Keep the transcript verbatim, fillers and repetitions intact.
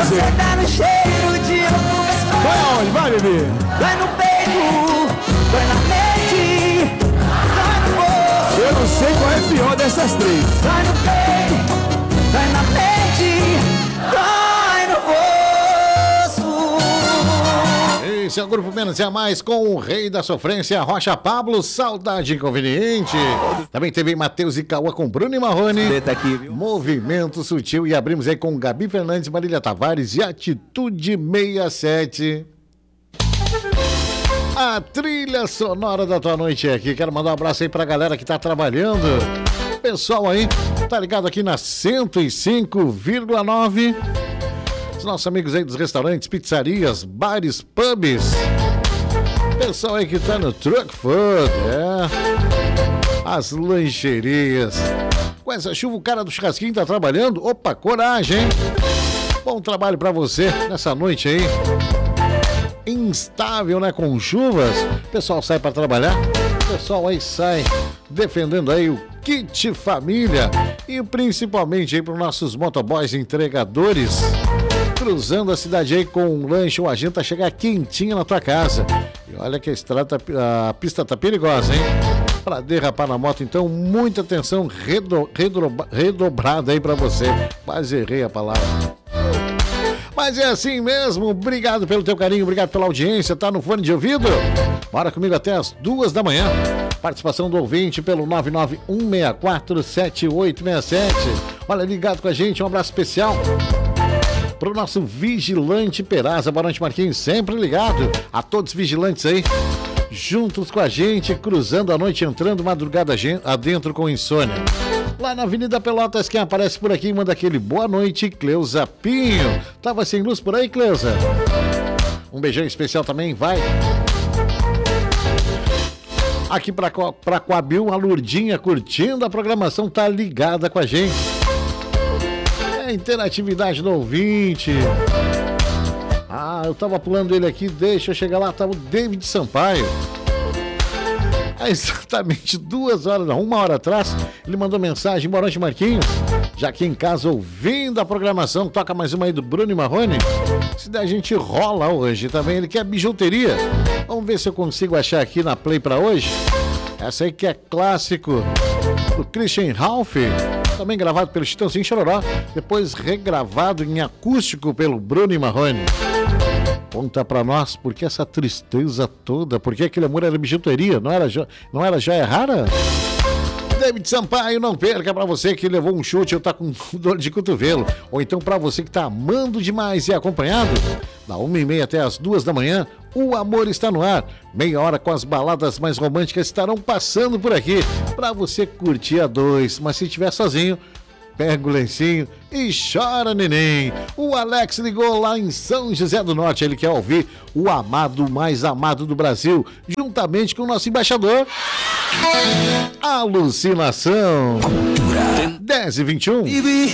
você tá no cheiro de outro. Vai aonde? Vai, bebê. Vai no peito, vai na mente, vai no bolso. Eu não sei qual é a pior dessas três. Vai no peito, vai na mente, vai no bolso. Esse é o Grupo Menos é Mais com o rei da sofrência, Rocha Pablo, Saudade Inconveniente. Também teve Matheus e Cauã com Bruno e Marrone. Tá aqui, viu? Movimento Sutil. E abrimos aí com Gabi Fernandes, Marília Tavares e Atitude sessenta e sete. A trilha sonora da tua noite é aqui. Quero mandar um abraço aí pra galera que tá trabalhando. Pessoal aí, tá ligado aqui na cento e cinco vírgula nove. Os nossos amigos aí dos restaurantes, pizzarias, bares, pubs. Pessoal aí que tá no Truck Food, é. As lancherias. Com essa chuva, o cara do churrasquinho tá trabalhando. Opa, coragem, hein? Bom trabalho pra você nessa noite aí. Instável, né? Com chuvas. O pessoal sai pra trabalhar. O pessoal aí sai defendendo aí o kit família. E principalmente aí pros nossos motoboys entregadores. Cruzando a cidade aí com um lanche ou a janta chegar quentinha na tua casa. E olha que a estrada, a pista tá perigosa, hein? Para derrapar na moto, então, muita atenção redo, redo, redobrada aí para você. Quase errei a palavra. Mas é assim mesmo. Obrigado pelo teu carinho, obrigado pela audiência. Tá no fone de ouvido? Bora comigo até as duas da manhã. Participação do ouvinte pelo nove nove um seis quatro sete oito seis sete. Olha, ligado com a gente, um abraço especial pro nosso vigilante Peraza. Boa noite, Marquinhos, sempre ligado. A todos os vigilantes aí, juntos com a gente, cruzando a noite, entrando madrugada adentro com insônia. Lá na Avenida Pelotas, quem aparece por aqui manda aquele boa noite, Cleusa Pinho. Tava sem luz por aí, Cleusa? Um beijão especial também, vai. Aqui pra, pra Coabil, a Lurdinha curtindo a programação, tá ligada com a gente. É interatividade do ouvinte. Ah, eu tava pulando ele aqui, deixa eu chegar lá, tava o David Sampaio. Há exatamente duas horas, não, uma hora atrás, ele mandou mensagem: boa noite, Marquinhos. Já aqui em casa, ouvindo a programação, toca mais uma aí do Bruno e Marrone. Se der, a gente rola hoje também. Ele quer bijuteria. Vamos ver se eu consigo achar aqui na Play pra hoje. Essa aí que é clássico do Christian Ralph, também gravado pelo Chitãozinho Chororó, depois regravado em acústico pelo Bruno e Marrone. Conta pra nós, por que essa tristeza toda? Por que aquele amor era bijuteria? Não era, jo... não era joia rara? David Sampaio, não perca, pra você que levou um chute ou tá com dor de cotovelo, ou então pra você que tá amando demais e acompanhado, da uma e meia até as duas da manhã, o amor está no ar. Meia hora com as baladas mais românticas estarão passando por aqui, pra você curtir a dois, mas se estiver sozinho, pega o lencinho e chora, neném. O Alex ligou lá em São José do Norte. Ele quer ouvir o amado mais amado do Brasil, juntamente com o nosso embaixador, Alucinação. dez e vinte e um. Baby,